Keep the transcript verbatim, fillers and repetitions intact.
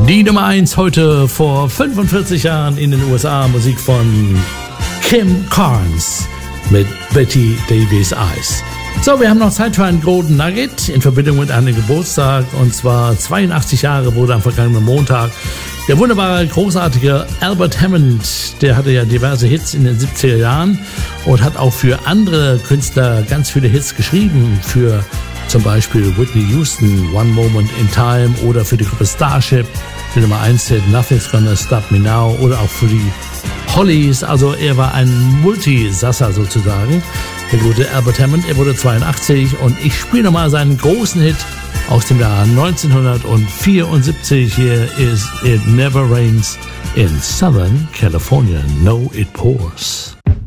Die Nummer eins heute vor fünfundvierzig Jahren in den U S A, Musik von Kim Carnes mit Betty Davis Eyes. So, wir haben noch Zeit für einen Golden Nugget in Verbindung mit einem Geburtstag, und zwar zweiundachtzig Jahre wurde am vergangenen Montag der wunderbare, großartige Albert Hammond, der hatte ja diverse Hits in den siebziger Jahren und hat auch für andere Künstler ganz viele Hits geschrieben, für zum Beispiel Whitney Houston, One Moment in Time, oder für die Gruppe Starship, die Nummer eins Hit Nothing's Gonna Stop Me Now, oder auch für die Hollies. Also er war ein Multisasser sozusagen, der gute Albert Hammond. Er wurde zweiundachtzig und ich spiele nochmal seinen großen Hit aus dem Jahr neunzehnhundertvierundsiebzig. Hier ist It Never Rains in Southern California. No, it pours.